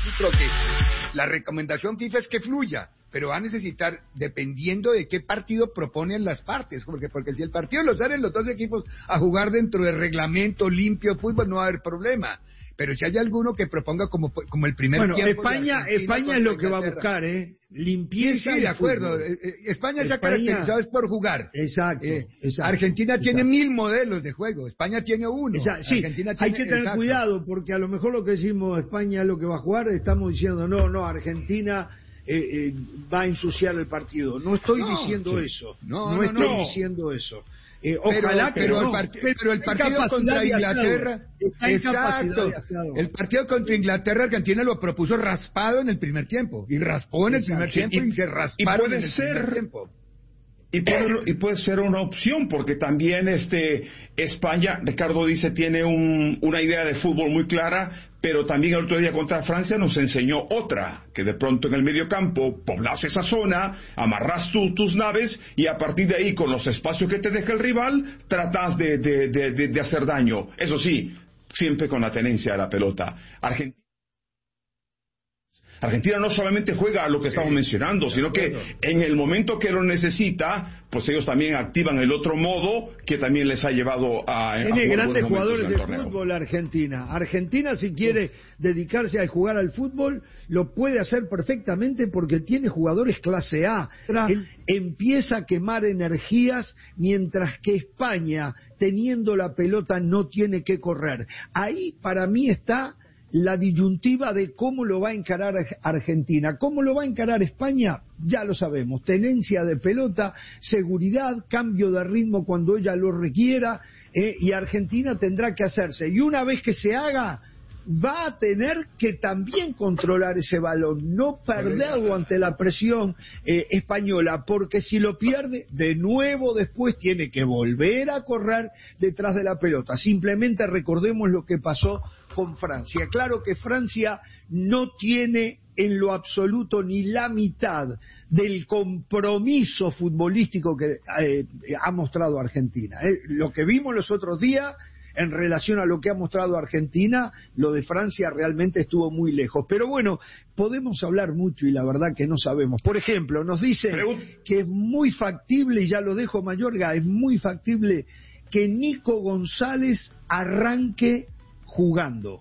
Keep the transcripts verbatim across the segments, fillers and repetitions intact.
árbitro que la recomendación FIFA es que fluya, pero va a necesitar, dependiendo de qué partido proponen las partes, porque porque si el partido lo salen los dos equipos a jugar dentro del reglamento limpio fútbol, no va a haber problema. Pero si hay alguno que proponga como, como el primer bueno, tiempo... Bueno, España, España es lo que va a buscar, ¿eh? Limpieza. Sí, sí, de acuerdo. España se ha caracterizado es por jugar. Exacto, eh, exacto. Argentina exacto. tiene mil modelos de juego, España tiene uno. Exacto, sí, Argentina hay tiene, que tener exacto. cuidado, porque a lo mejor lo que decimos España es lo que va a jugar, estamos diciendo, no, no, Argentina... Eh, eh, va a ensuciar el partido. No estoy no, diciendo sí. eso. No, no, no estoy no. diciendo eso. Eh, pero, ojalá que pero, no. el part pero el partido contra Inglaterra, exacto. El partido contra Inglaterra, Argentina lo propuso raspado en el primer tiempo y raspó en el primer tiempo y, y se rasparon y puede en el ser... primer tiempo. Y puede, y puede ser una opción, porque también este España, Ricardo dice, tiene un, una idea de fútbol muy clara, pero también el otro día contra Francia nos enseñó otra, que de pronto en el medio campo poblas esa zona, amarras tú, tus naves, y a partir de ahí, con los espacios que te deja el rival, tratas de, de, de, de, de hacer daño. Eso sí, siempre con la tenencia de la pelota. Argentina Argentina no solamente juega a lo que estamos mencionando, sino que en el momento que lo necesita, pues ellos también activan el otro modo que también les ha llevado a... Tiene a grandes jugadores de fútbol Argentina. Argentina, si quiere dedicarse a jugar al fútbol, lo puede hacer perfectamente porque tiene jugadores clase A. Él empieza a quemar energías, mientras que España, teniendo la pelota, no tiene que correr. Ahí, para mí, está... la disyuntiva de cómo lo va a encarar Argentina. ¿Cómo lo va a encarar España? Ya lo sabemos. Tenencia de pelota, seguridad, cambio de ritmo cuando ella lo requiera, eh, y Argentina tendrá que hacerse. Y una vez que se haga, va a tener que también controlar ese balón, no perderlo ante la presión eh, española, porque si lo pierde, de nuevo después tiene que volver a correr detrás de la pelota. Simplemente recordemos lo que pasó con Francia. Claro que Francia no tiene en lo absoluto ni la mitad del compromiso futbolístico que eh, ha mostrado Argentina. Eh. Lo que vimos los otros días en relación a lo que ha mostrado Argentina, lo de Francia realmente estuvo muy lejos. Pero bueno, podemos hablar mucho y la verdad que no sabemos. Por ejemplo, nos dicen que es muy factible, y ya lo dejo Mayorga, es muy factible que Nico González arranque jugando,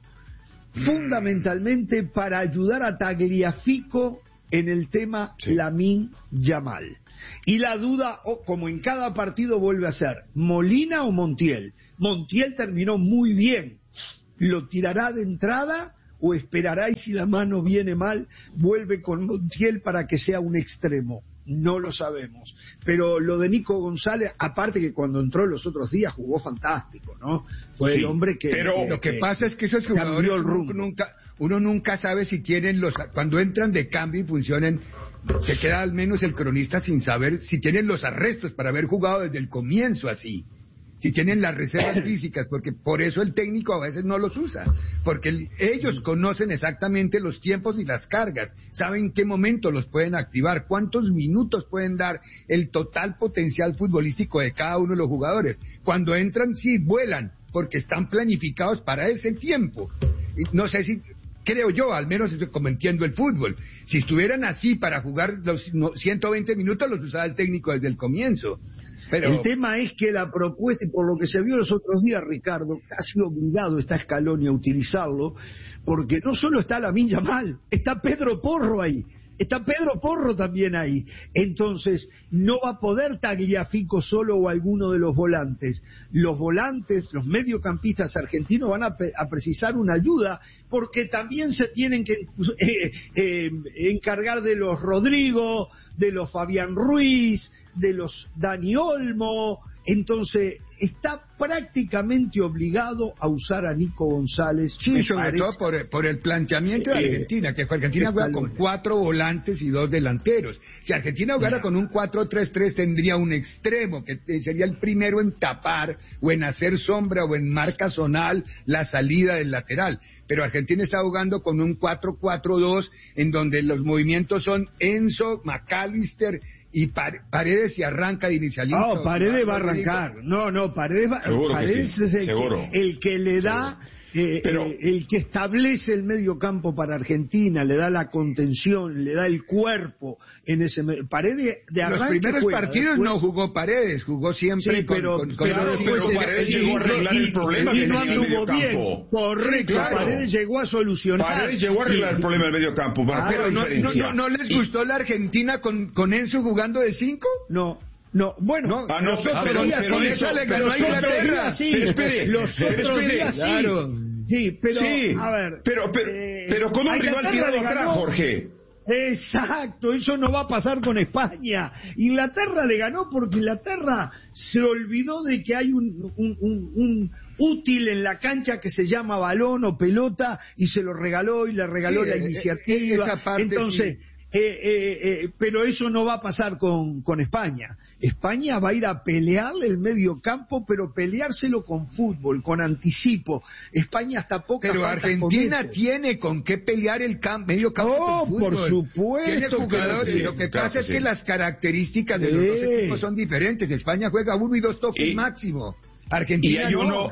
fundamentalmente para ayudar a Tagliafico en el tema sí. Lamine Yamal. Y la duda, oh, como en cada partido vuelve a ser, ¿Molina o Montiel? Montiel terminó muy bien. ¿Lo tirará de entrada o esperará, y si la mano viene mal, vuelve con Montiel para que sea un extremo? No lo sabemos. Pero lo de Nico González, aparte que cuando entró los otros días jugó fantástico, ¿no? Fue sí, el hombre que... Pero que, lo que, que pasa es que esos jugadores uno nunca, uno nunca sabe si tienen los... Cuando entran de cambio y funcionan, se queda al menos el cronista sin saber si tienen los arrestos para haber jugado desde el comienzo así. Si tienen las reservas físicas, porque por eso el técnico a veces no los usa, porque el, ellos conocen exactamente los tiempos y las cargas, saben qué momento los pueden activar, cuántos minutos pueden dar, el total potencial futbolístico de cada uno de los jugadores. Cuando entran, sí, vuelan, porque están planificados para ese tiempo. No sé si... Creo yo, al menos estoy como entiendo el fútbol. Si estuvieran así para jugar los ciento veinte minutos, los usaba el técnico desde el comienzo. Pero... El tema es que la propuesta, y por lo que se vio los otros días, Ricardo, casi obligado está Scaloni a utilizarlo, porque no solo está Lamine Yamal, está Pedro Porro ahí, está Pedro Porro también ahí. Entonces, no va a poder Tagliafico solo o alguno de los volantes. Los volantes, los mediocampistas argentinos van a, a precisar una ayuda, porque también se tienen que eh, eh, encargar de los Rodrigo, de los Fabián Ruiz, de los Dani Olmo. Entonces está prácticamente obligado a usar a Nico González. Sí, sobre parece. todo por, por el planteamiento de Argentina, que Argentina juega con cuatro volantes y dos delanteros. Si Argentina jugara con un cuatro tres tres, tendría un extremo, que sería el primero en tapar, o en hacer sombra, o en marca zonal, la salida del lateral. Pero Argentina está jugando con un cuatro cuatro dos, en donde los movimientos son Enzo, McAllister y Paredes, y arranca de inicialista. No, Paredes va a arrancar. No, no, Paredes, va, seguro Paredes sí, es el seguro. que, el que le da eh, pero, eh, el que establece el medio campo para Argentina, le da la contención, le da el cuerpo en ese medio. Paredes de arranque los primeros juega, partidos después... no jugó Paredes, jugó siempre sí, con, pero, con, con, pero, con después pero Paredes llegó a arreglar el problema y que no tenía el anduvo bien, mediocampo. correcto, Claro. Paredes llegó a solucionar. Paredes llegó a arreglar el problema del medio campo. Ah, pero no, no, no, ¿no les gustó la Argentina con, con Enzo jugando de cinco? No. No, bueno, no, ah, no, los otros pero, días pero sí, eso le ganó a Inglaterra, sí, pero espere, los pero otros espere, días claro. sí, sí, pero sí, a ver, pero, pero, eh, pero con un rival tirado atrás, Jorge. Exacto, eso no va a pasar con España. Inglaterra le ganó porque Inglaterra se olvidó de que hay un, un, un, un útil en la cancha que se llama balón o pelota y se lo regaló y le regaló sí, la eh, iniciativa. Esa parte, entonces, sí. eh, eh, eh, pero eso no va a pasar con, con España. España va a ir a pelearle el medio campo, pero peleárselo con fútbol, con anticipo. España hasta poca Pero Argentina comete. tiene con qué pelear el camp medio campo. No, del por fútbol. supuesto. Tiene jugadores. sí, Lo que claro pasa que es sí. que las características de los Sí. dos equipos son diferentes. España juega uno y dos toques Sí. máximo. Y Argentina hay no. uno,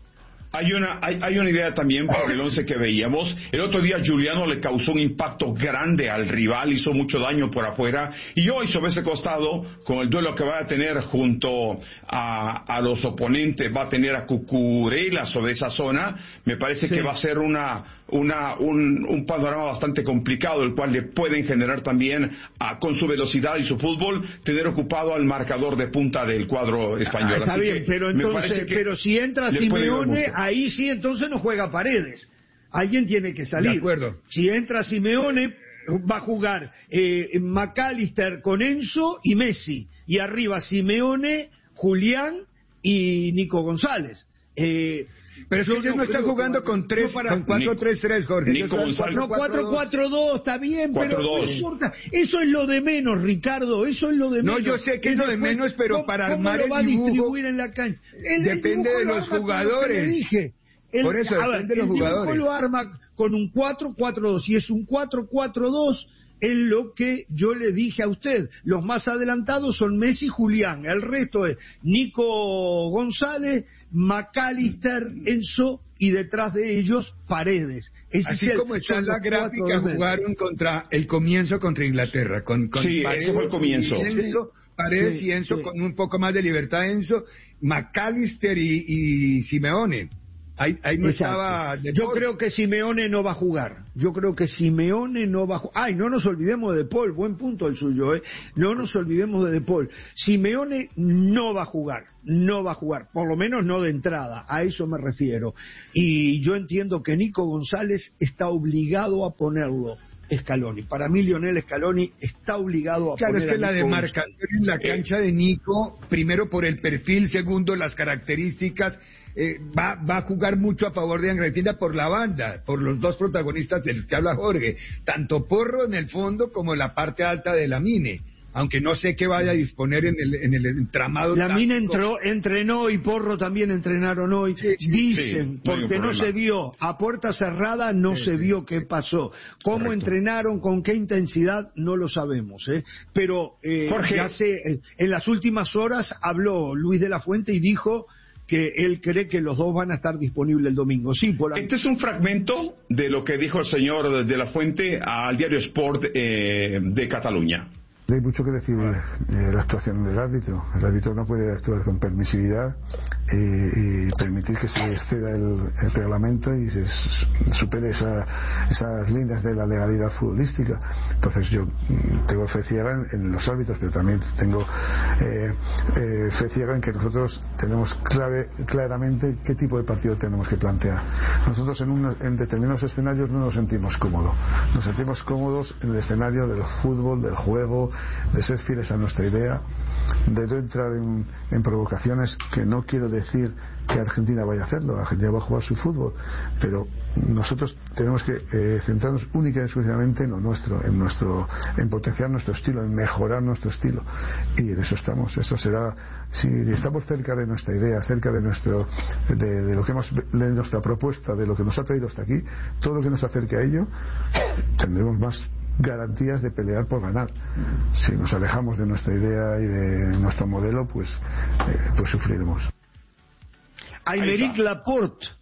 hay una, hay, hay una idea también por el once que veíamos. El otro día Giuliano le causó un impacto grande al rival, hizo mucho daño por afuera, y hoy sobre ese costado, con el duelo que va a tener junto a, a los oponentes, va a tener a Cucurella sobre esa zona. Me parece Sí. que va a ser una, una, un, un panorama bastante complicado, el cual le pueden generar también, a, con su velocidad y su fútbol, tener ocupado al marcador de punta del cuadro español. Ah, está Así bien, que pero me entonces, parece que pero si entra le puede ayudar Simeone, mucho. ahí sí entonces no juega Paredes. Alguien tiene que salir. De acuerdo. Si entra Simeone, va a jugar eh, McAllister con Enzo y Messi. Y arriba Simeone, Julián y Nico González. Eh, Pero es que ellos no están jugando con tres, no para- con cuatro tres tres, Jorge. Nico Ellos juegan González. No, cuatro cuatro dos, está bien, pero cuatro dos. no importa. Eso es lo de menos, Ricardo, eso es lo de No, menos. yo sé que es lo de después, menos, pero ¿cómo- para cómo armar lo el va a dibujo distribuir en la cancha? El- el depende dibujo de lo los arma con lo que jugadores. le dije. El- Por eso, a ver, depende de los el dibujo jugadores. lo arma con un cuatro cuatro dos. Si es un cuatro cuatro dos, es lo que yo le dije a usted. Los más adelantados son Messi y Julián. El resto es Nico González, McAllister, Enzo y detrás de ellos Paredes. Ese Así es el- como está son la los gráfica, cuatro de- jugaron contra el comienzo contra Inglaterra. Con, con Sí, ese fue el comienzo. y Enzo, Paredes Sí, y Enzo sí. con un poco más de libertad. Enzo, McAllister y, y Simeone. Ahí, ahí no Exacto. estaba. De Yo Paul. creo que Simeone no va a jugar. Yo creo que Simeone no va a jugar. Ay, no nos olvidemos de De Paul. Buen punto el suyo, ¿eh? No nos olvidemos de De Paul. Simeone no va a jugar. No va a jugar. Por lo menos no de entrada. A eso me refiero. Y yo entiendo que Nico González está obligado a ponerlo. Scaloni. Para mí, Lionel Scaloni está obligado a Claro, poner es que a la Nico demarcación en la cancha de Nico, primero por el perfil, segundo las características, eh, va, va a jugar mucho a favor de Argentina por la banda, por los dos protagonistas del que habla Jorge, tanto Porro en el fondo como la parte alta de la Mine, aunque no sé qué vaya a disponer en el, en el entramado. La mina táctico. entró, entrenó y Porro también entrenaron hoy. Sí, sí, Dicen, sí, no hay porque un no problema. se vio, a puerta cerrada no Sí, se sí. vio qué pasó. Cómo Correcto. entrenaron, con qué intensidad, no lo sabemos. ¿eh? Pero eh, Jorge. ya sé, eh, en las últimas horas habló Luis de la Fuente y dijo que él cree que los dos van a estar disponibles el domingo. Sí, por Este es un fragmento de lo que dijo el señor de la Fuente al diario Sport eh, de Cataluña. Hay mucho que decir eh, la actuación del árbitro. El árbitro no puede actuar con permisividad eh, y permitir que se exceda el, el reglamento y se s- supere esa, esas líneas de la legalidad futbolística. Entonces yo mm, tengo fe ciega en, en los árbitros, pero también tengo eh, eh, fe ciega en que nosotros tenemos clave, claramente qué tipo de partido tenemos que plantear. Nosotros en, un, en determinados escenarios no nos sentimos cómodos. Nos sentimos cómodos en el escenario del fútbol, del juego, de ser fieles a nuestra idea, de no entrar en, en provocaciones que no quiero decir que Argentina vaya a hacerlo. Argentina va a jugar su fútbol, pero nosotros tenemos que eh, centrarnos única y exclusivamente en lo nuestro, en nuestro, en potenciar nuestro estilo, en mejorar nuestro estilo, y en eso estamos. Eso será, si estamos cerca de nuestra idea, cerca de nuestro, de, de lo que hemos, de nuestra propuesta, de lo que nos ha traído hasta aquí, todo lo que nos acerque a ello, tendremos más garantías de pelear por ganar. Si nos alejamos de nuestra idea y de nuestro modelo, pues, eh, pues sufriremos. Aymeric Laporte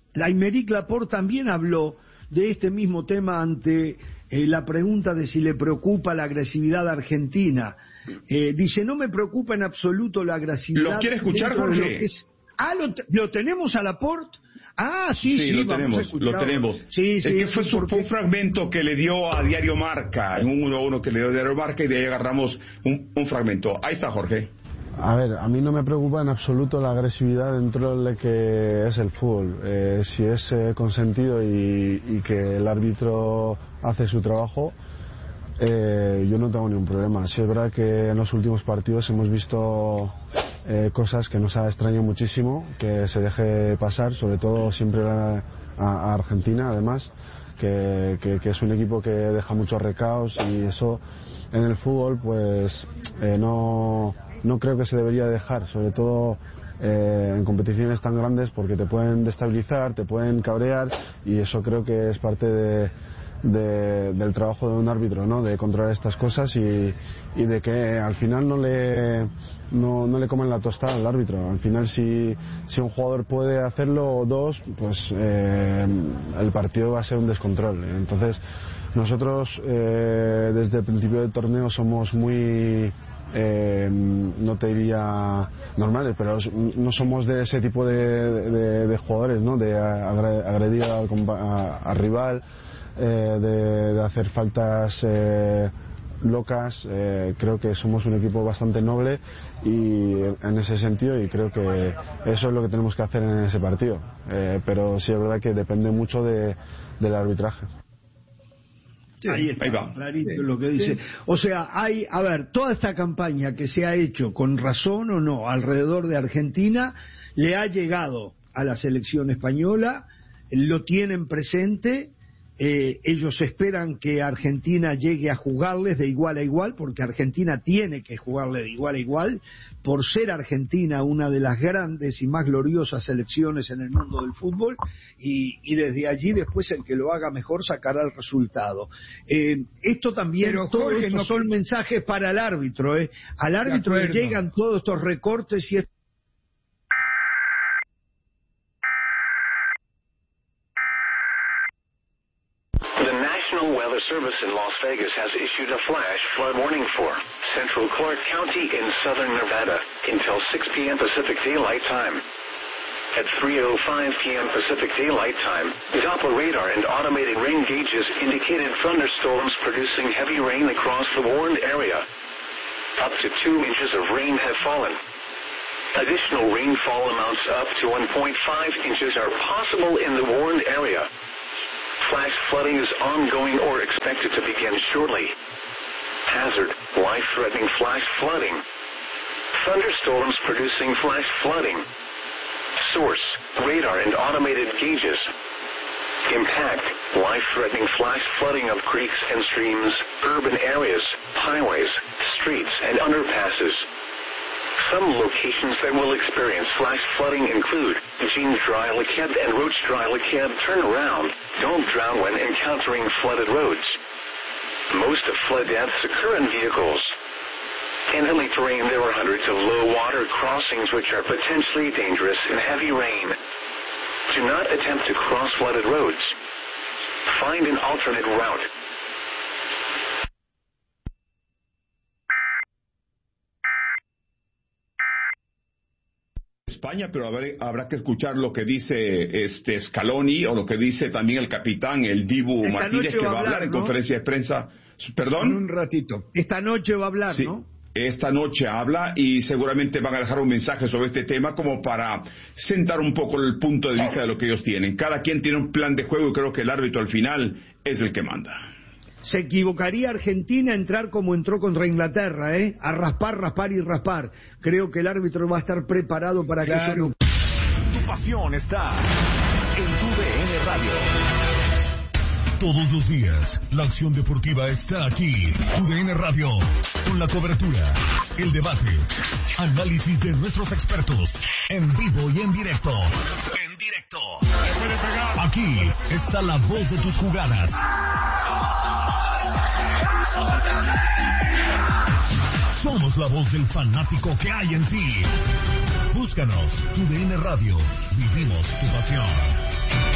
la Aymeric Laporte también habló de este mismo tema ante eh, la pregunta de si le preocupa la agresividad argentina. Eh, dice, no me preocupa en absoluto la agresividad. ¿Lo quiere escuchar, Jorge? De es... Ah, ¿lo, ¿lo tenemos a Laporte? Ah, sí, sí, sí, lo tenemos, lo tenemos. Sí, sí, es que fue, su, porque... fue un fragmento que le dio a Diario Marca, en un uno a uno que le dio a Diario Marca, y de ahí agarramos un, un fragmento. Ahí está, Jorge. A ver, a mí no me preocupa en absoluto la agresividad dentro de lo que es el fútbol. Eh, si es eh, consentido y, y que el árbitro hace su trabajo, eh, yo no tengo ningún problema. Sí es verdad que en los últimos partidos hemos visto eh, cosas que nos ha extrañado muchísimo, que se deje pasar, sobre todo siempre a, a Argentina, además, que, que, que es un equipo que deja muchos recaos, y eso en el fútbol pues eh, no... no creo que se debería dejar, sobre todo eh, en competiciones tan grandes, porque te pueden destabilizar, te pueden cabrear, y eso creo que es parte de, de, del trabajo de un árbitro, ¿no? De controlar estas cosas y, y de que al final no le no, no le comen la tostada al árbitro. Al final si, si un jugador puede hacerlo o dos, pues eh, el partido va a ser un descontrol. Entonces nosotros eh, desde el principio del torneo somos muy Eh, no te diría normales, pero no somos de ese tipo de, de, de jugadores, ¿no? De agredir al a, a rival, eh, de, de hacer faltas eh, locas. Eh, creo que somos un equipo bastante noble y en ese sentido, y creo que eso es lo que tenemos que hacer en ese partido. Eh, pero sí es verdad que depende mucho de, del arbitraje. Sí, ahí está, ahí va. Clarito sí, lo que dice. Sí. O sea, hay, a ver, toda esta campaña que se ha hecho, con razón o no, alrededor de Argentina, le ha llegado a la selección española, lo tienen presente, eh, ellos esperan que Argentina llegue a jugarles de igual a igual, porque Argentina tiene que jugarle de igual a igual, por ser Argentina una de las grandes y más gloriosas selecciones en el mundo del fútbol, y, y desde allí después el que lo haga mejor sacará el resultado. Eh, esto también, Pero, todo Jorge, esto no... son mensajes para el árbitro, ¿eh? Al árbitro le llegan todos estos recortes y esto. Weather Service in Las Vegas has issued a flash flood warning for central Clark County in southern Nevada until six p.m. Pacific Daylight Time. At three oh five p.m. Pacific Daylight Time, Doppler radar and automated rain gauges indicated thunderstorms producing heavy rain across the warned area. Up to two inches of rain have fallen. Additional rainfall amounts up to one point five inches are possible in the warned area. Flash flooding is ongoing or expected to begin shortly. Hazard, life-threatening flash flooding. Thunderstorms producing flash flooding. Source, radar and automated gauges. Impact, life-threatening flash flooding of creeks and streams, urban areas, highways, streets, and underpasses. Some locations that will experience flash flooding include Jeans Dry Lakeb and Roach Dry Lakeb. Turn around. Don't drown when encountering flooded roads. Most flood deaths occur in vehicles. In hilly terrain, there are hundreds of low water crossings which are potentially dangerous in heavy rain. Do not attempt to cross flooded roads. Find an alternate route. España, pero habrá, habrá que escuchar lo que dice este Scaloni o lo que dice también el capitán, el Dibu Esta Martínez, que va a hablar, hablar en ¿no? conferencia de prensa. ¿Perdón? En un ratito. Esta noche va a hablar, sí. ¿no? Esta noche habla y seguramente van a dejar un mensaje sobre este tema como para sentar un poco el punto de vista de lo que ellos tienen. Cada quien tiene un plan de juego y creo que el árbitro al final es el que manda. Se equivocaría Argentina entrar como entró contra Inglaterra, ¿eh? A raspar, raspar y raspar. Creo que el árbitro va a estar preparado para claro. que eso no... Tu pasión está en tu D N Radio. Todos los días, la acción deportiva está aquí. Tu D N Radio, con la cobertura, el debate, análisis de nuestros expertos, en vivo y en directo. En directo. Aquí está la voz de tus jugadas. Somos la voz del fanático que hay en ti. Búscanos, Tu D N Radio. Vivimos tu pasión.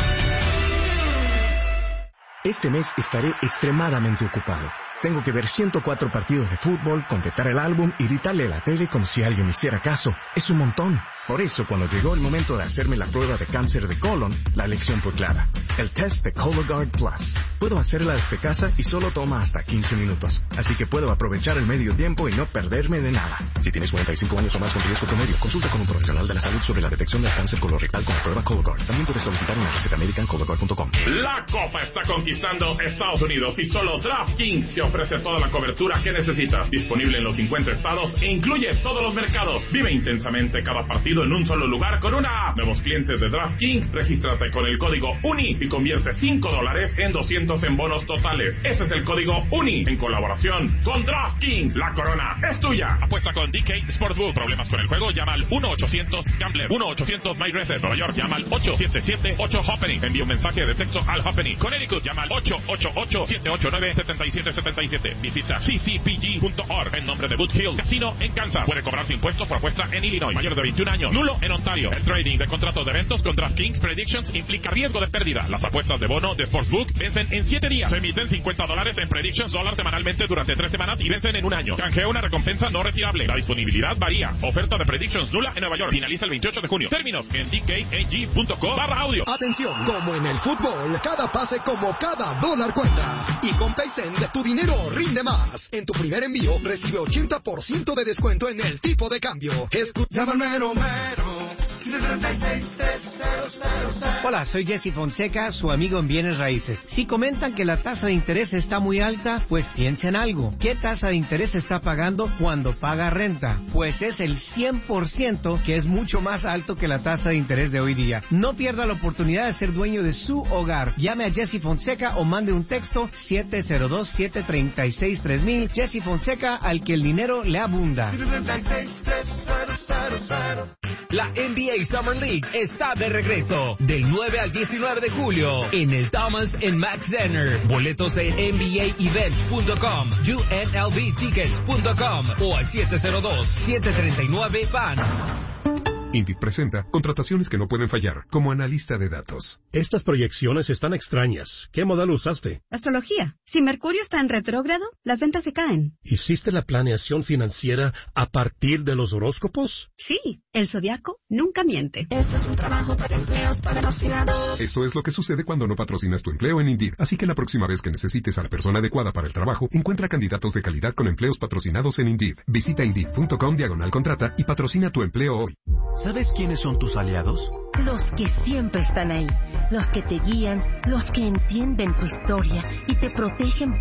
Este mes estaré extremadamente ocupado. Tengo que ver ciento cuatro partidos de fútbol, completar el álbum y gritarle a la tele como si alguien me hiciera caso. Es un montón. Por eso, cuando llegó el momento de hacerme la prueba de cáncer de colon, la elección fue clara. El test de Cologuard Plus. Puedo hacerla desde casa y solo toma hasta quince minutos. Así que puedo aprovechar el medio tiempo y no perderme de nada. Si tienes cuarenta y cinco años o más con riesgo promedio, consulta con un profesional de la salud sobre la detección del cáncer colorectal con la prueba Cologuard. También puedes solicitar una receta médica en cologuard punto com. La Copa está conquistando Estados Unidos y solo DraftKings te ofrece toda la cobertura que necesitas. Disponible en los cincuenta estados e incluye todos los mercados. Vive intensamente cada partido en un solo lugar con una app. Nuevos clientes de DraftKings, regístrate con el código UNI y convierte cinco dólares en doscientos en bonos totales. Ese es el código UNI en colaboración con DraftKings. La corona es tuya. Apuesta con D K Sportsbook. ¿Problemas con el juego? Llama al uno ochocientos Gambler. uno ochocientos My Reset. Nueva York, llama al ocho siete siete ocho Happening. Envía un mensaje de texto al Happening. Connecticut, llama al ocho ocho ocho siete ocho nueve siete siete siete siete. Visita c c p g punto org en nombre de Boot Hill Casino en Kansas. Puede cobrarse impuestos por apuesta en Illinois. Mayor de veintiún años. Nulo en Ontario. El trading de contratos de eventos con DraftKings Predictions implica riesgo de pérdida. Las apuestas de bono de Sportsbook vencen en siete días. Se emiten cincuenta dólares en Predictions dólar semanalmente durante tres semanas y vencen en un año. Canjea una recompensa no retirable. La disponibilidad varía. Oferta de Predictions nula en Nueva York. Finaliza el veintiocho de junio. Términos en d k a g punto com barra audio. Atención, como en el fútbol, cada pase como cada dólar cuenta. Y con Paysend tu dinero rinde más. En tu primer envío recibe ochenta por ciento de descuento en el tipo de cambio. Escucha mero mero. Hola, soy Jesse Fonseca, su amigo en Bienes Raíces. Si comentan que la tasa de interés está muy alta, pues piensen algo. ¿Qué tasa de interés está pagando cuando paga renta? Pues es el cien por ciento, que es mucho más alto que la tasa de interés de hoy día. No pierda la oportunidad de ser dueño de su hogar. Llame a Jesse Fonseca o mande un texto siete cero dos siete tres seis tres mil. Jesse Fonseca, al que el dinero le abunda. La N B A Summer League está de regreso del nueve al diecinueve de julio en el Thomas and Mack Center. Boletos en N B A events punto com, U N L V tickets punto com o al siete cero dos siete tres nueve fans. Indeed presenta contrataciones que no pueden fallar, como analista de datos. Estas proyecciones están extrañas. ¿Qué modelo usaste? Astrología. Si Mercurio está en retrógrado, las ventas se caen. ¿Hiciste la planeación financiera a partir de los horóscopos? Sí, el zodiaco nunca miente. Esto es un trabajo para empleos patrocinados. Esto es lo que sucede cuando no patrocinas tu empleo en Indeed. Así que la próxima vez que necesites a la persona adecuada para el trabajo, encuentra candidatos de calidad con empleos patrocinados en Indeed. Visita indeed punto com diagonal contrata y patrocina tu empleo hoy. ¿Sabes quiénes son tus aliados? Los que siempre están ahí, los que te guían, los que entienden tu historia y te protegen